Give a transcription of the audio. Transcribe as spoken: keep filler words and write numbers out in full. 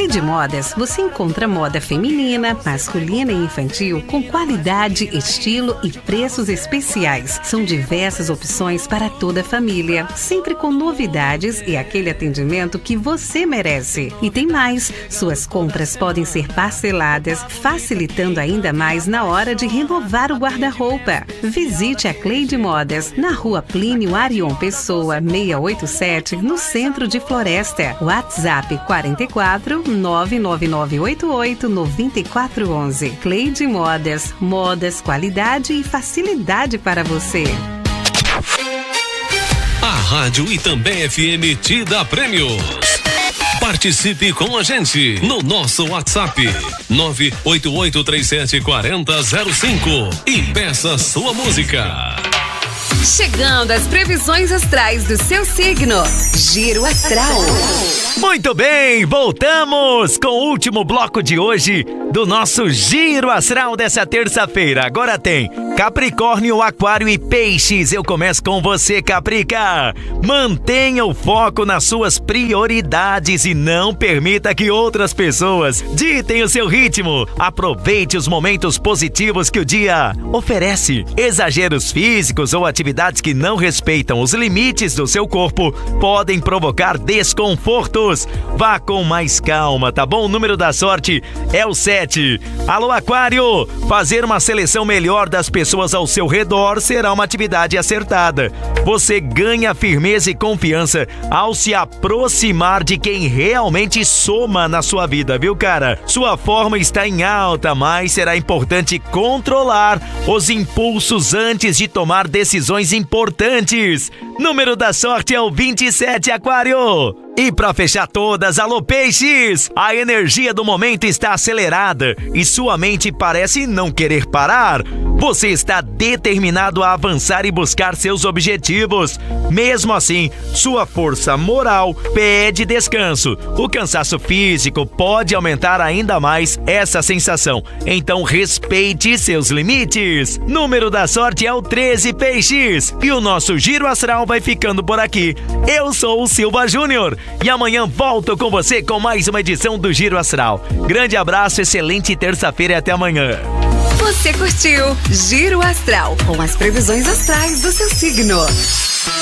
Cleide Modas, você encontra moda feminina, masculina e infantil com qualidade, estilo e preços especiais. São diversas opções para toda a família, sempre com novidades e aquele atendimento que você merece. E tem mais, suas compras podem ser parceladas, facilitando ainda mais na hora de renovar o guarda-roupa. Visite a Cleide Modas, na rua Plínio Arion Pessoa, seiscentos e oitenta e sete, no centro de Floresta. WhatsApp quarenta e quatro, nove nove nove oito oito, nove quatro um um. Cleide Modas, modas, qualidade e facilidade para você. A Rádio Itambé F M te dá prêmios. Participe com a gente no nosso WhatsApp nove oito oito três sete quatro zero zero cinco e peça sua música. Chegando às previsões astrais do seu signo. Giro Astral. Muito bem, voltamos com o último bloco de hoje do nosso Giro Astral dessa terça-feira. Agora tem Capricórnio, Aquário e Peixes. Eu começo com você, Caprica. Mantenha o foco nas suas prioridades e não permita que outras pessoas ditem o seu ritmo. Aproveite os momentos positivos que o dia oferece. Exageros físicos ou atividades que não respeitam os limites do seu corpo podem provocar desconfortos. Vá com mais calma, tá bom? O número da sorte é o sete. Alô, Aquário! Fazer uma seleção melhor das pessoas ao seu redor será uma atividade acertada. Você ganha firmeza e confiança ao se aproximar de quem realmente soma na sua vida, viu, cara? Sua forma está em alta, mas será importante controlar os impulsos antes de tomar decisões importantes. Número da sorte é o vinte e sete, Aquário! E para fechar todas, alô Peixes! A energia do momento está acelerada e sua mente parece não querer parar. Você está determinado a avançar e buscar seus objetivos. Mesmo assim, sua força moral pede descanso. O cansaço físico pode aumentar ainda mais essa sensação. Então respeite seus limites. Número da sorte é o treze, Peixes. E o nosso Giro Astral vai ficando por aqui. Eu sou o Silva Júnior. E amanhã volto com você com mais uma edição do Giro Astral. Grande abraço, excelente terça-feira e até amanhã. Você curtiu Giro Astral com as previsões astrais do seu signo.